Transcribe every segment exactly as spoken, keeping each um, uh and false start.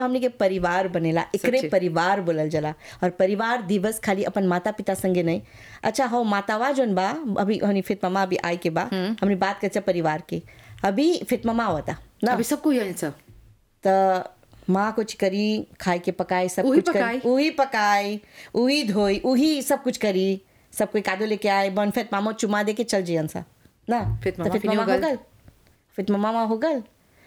हमने के परिवार बनेला, एकरे सच्चे। परिवार बोलल जाला। और परिवार दिवस खाली अपन माता पिता संगे नहीं। अच्छा हो मातावा जोन बा, अभी हनी फित ममा अभी आई के बा, हमने बात करते परिवार के। अभी फित ममा होता ना, अभी सबको यही सब त माँ कुछ करी, खाए के पकाए, सब उही कुछ पकाई। करी, उही पकाए, उही धोई, उही सब कुछ करी, सब कोई कादो लेके आए, बन फित मामो चुमा दे के चल जियन सा ना। फित त मामा फित फिनी मामा हो हो गल। गल, फित मामा हो गल।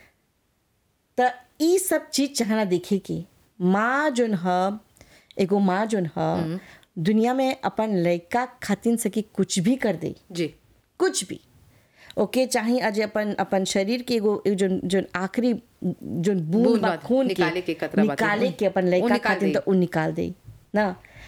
त ई सब चीज चाहना देखे कि माँ जोन ह, एगो माँ जोन ह दुनिया में अपन लड़का खातिन सकी कुछ भी कर दे, जी कुछ भी। ओके चाहे आज अपन अपन शरीर के एगो एगो जोन जोन आखिरी जोन बूंद बूंद बा बा, खून के निकाले के कतरा बाटे। निकाले के अपन उ लड़का निकाल खातिन देई। तो उ निकाल दे ना।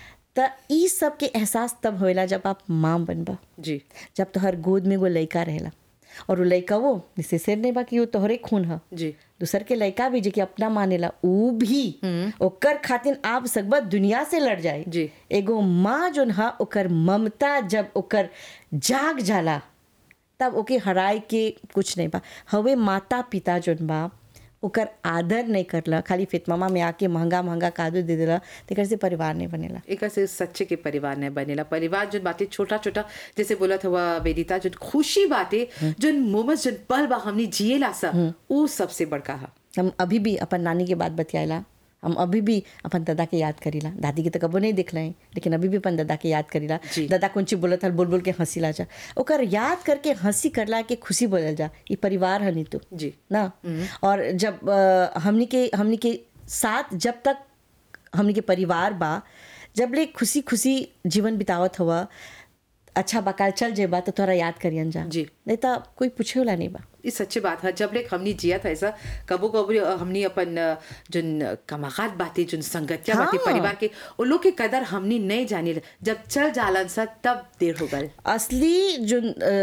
त ई सब के एहसास तब होएला जब आप माँ बनबा, जी जब तोहर गोद में वो लड़का रहेला। और वो लड़का वो जैसे शेर नहीं बा कि वो तोहरे खून ह, जी दूसर के लड़का भी जे कि अपना मानेला ऊ भी ओकर खातिन आप सकबा दुनिया से लड़ जाए। जी। एगो माँ जोन हा ओकर ममता जब ओकर जाग जाला तब ओके हराए के कुछ नहीं बा। हवे माता पिता जोन बा ओकर आदर नहीं करला, खाली फितमामा में आके महंगा महंगा कादू दे देला, तेकर से परिवार नहीं बनेला। एक से सच्चे के परिवार ने बनेला। परिवार जो बातें छोटा छोटा जैसे बोला था वह वेदिता, जो खुशी बातें जो मोमेंट्स जो पल बा हमने जिएला सा, वो सबसे बड़का है। हम अभी भी अपन नानी के बात बतियाला, हम अभी भी अपन दादा के याद करीला। दादी के तो कबो नहीं देखले हैं, लेकिन अभी भी अपन दादा के याद करीला। जी। दादा कौन चीज बोलत हल बोल बोल के हंसीला जा, ओकर याद करके हंसी करला के खुशी बोलल जा। ये परिवार हनी तो जी ना। और जब अ, हमनी के हमनी के साथ जब तक हमनी के परिवार बा, जब ले खुशी खुशी जीवन बितावत हुआ, अच्छा बकाल चल जेबा तो तोरा याद करियन जा। जी। नहीं तो कोई पूछे वाला नहीं बा। ये सच्ची बात है। जब लेक हमने जिया था ऐसा कबो कबो हमने अपन जोन कमागात बातें जोन संगतिया बातें हाँ। परिवार के वो लोग के कदर हमने नहीं जानी, जब चल जालन सा तब देर हो गल। असली जो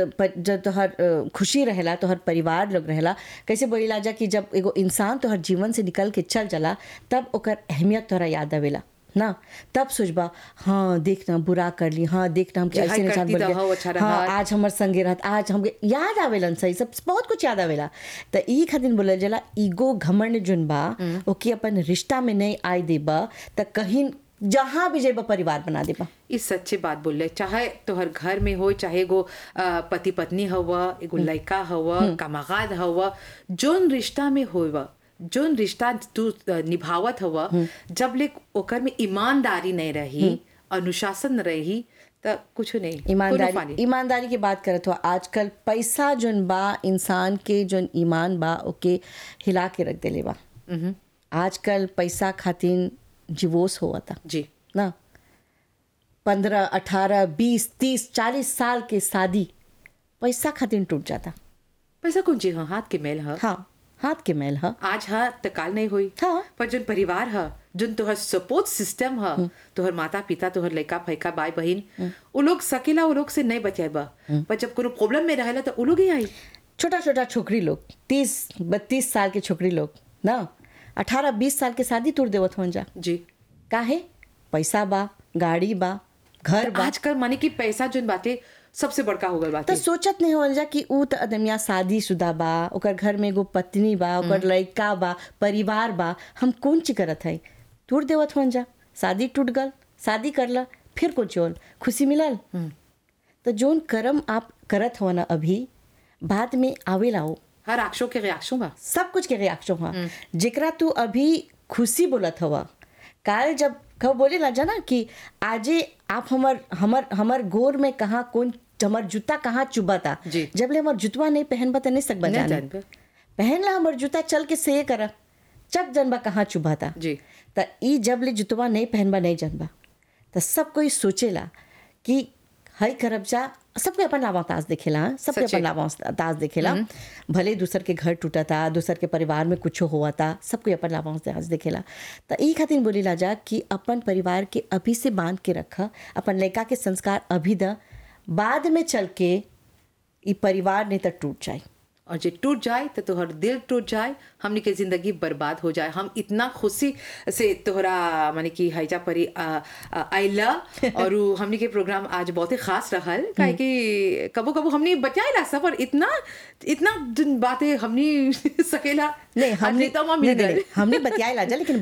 जब तोहर अ, खुशी रहेला, तोहर परिवार लोग रहेला, कैसे बोलेला जा कि जब एगो इंसान तोहर जीवन से निकल के चल जाला तब ओकर अहमियत तोहरा याद आवेला ना। तब सोचबा हाँ देखना बुरा कर ली, हाँ देखना हमके जे ऐसे हाय इंसान करती बोल तो हौ अच्छा गया, हाँ रहत। आज हमर संगे रहत, आज हमके याद आवेलन सही सब बहुत कुछ याद आवेला। त ई खातिर बोलल जाला ईगो घमंड जोन बा ओके अपन रिश्ता में नहीं आए देबा त कहीं जहाँ भी जेबा परिवार बना देबा। इस सच्ची बात बोल रहे, चाहे तोहर घर में हो, चाहे एगो पति पत्नी हवा, एगो लड़का हवा, कमागाद हवा, जोन रिश्ता में होवा, जोन रिश्ता तू निभावत हवा, जब ले ओकर में ईमानदारी नहीं रही, अनुशासन रही, त कुछ नहीं। ईमानदारी ईमानदारी की बात करत हो, आजकल पैसा जोन बा इंसान के जोन ईमान बा ओके हिला के रख देले बा। आजकल पैसा खातिर डिवोर्स हुआ था जी ना। पंद्रह अठारह बीस तीस चालीस साल के शादी पैसा खातिर टूट जाता। पैसा कौन चीज है? हाथ के मेल है। हाँ हाथ के मेल है। आज हा त काल नहीं हुई। हाँ। पर जोन परिवार है, जोन तोहर सपोर्ट सिस्टम है, तोहर माता पिता, तोहर लड़का फैका भाई बहन, वो लोग सकेला वो लोग से नहीं बचाएबा, पर जब कोनो प्रॉब्लम में रहेला तो वो लोग ही आई। छोटा छोटा छोकरी लोग तीस बत्तीस साल के छोकरी लोग ना अठारह बीस साल के शादी तोड़ देवत हो जा। जी काहे? पैसा बा, गाड़ी बा, घर बा। आजकल माने की पैसा जोन बातें सबसे बड़का हो गल तो बातें। सोचत नहीं हो जा कि ऊ त अदमिया शादीशुदा बा, ओकर घर में एगो पत्नी बा, ओकर लड़का बा, परिवार बा, हम कौन ची करत है? टूट देवत हो जा। शादी टूट गल, शादी करला, फिर कुछ और खुशी मिलल। तो जोन कर्म आप करत हो ना अभी बाद में आवेला हो, हर एक्शन के रिएक्शन बा। सब कुछ के रिएक्शन हुआ। जेकरा तू अभी खुशी बोलत हवा, काल जब कब बोले ना जाना कि आजे आप हमर हमर हमर गोर में कहाँ कौन हमर जूता कहाँ चुबा था। जी। जब ले हमर जुतवा नहीं पहनबा त नहीं सकबा नहीं जाने। जानबा। पहन ला हमर जूता चल के से करा, जब जनबा कहाँ चुबा था। जी। त ई जब ले जुतवा नहीं पहनबा नहीं जानबा त सब कोई सोचेला कि हई करब जा। सबके अपन लावाताज देखेला, सबके सच्चे। अपन लावाताज देखेला। भले दूसर के घर टूटा था, दूसर के परिवार में कुछ हुआ था, सबको अपन लावाताज देखेला। तो ई खातिर बोलीला जा कि अपन परिवार के अभी से बांध के रखा, अपन लड़का के संस्कार अभी द, बाद में चल के ई परिवार नहीं तो टूट जाए। और जे टूट जाए तो तोहर दिल टूट जाए, हमनी के जिंदगी बर्बाद हो जाए। हम इतना खुशी से तोहरा माने कि हैजा परी आइला और उ हमनी के प्रोग्राम आज बहुत ही खास रहल, काहे कि कबो कबो हमनी बचाइला सब और इतना इतना दिन बातें हमनी सकेला नहीं हमने आज तो मिल नहीं, नहीं, गए नहीं, हमने बतियाइला जा लेकिन